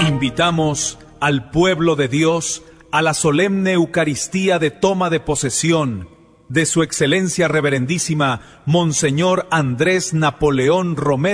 Invitamos al pueblo de Dios a la solemne Eucaristía de toma de posesión de Su Excelencia Reverendísima Monseñor Andrés Napoleón Romero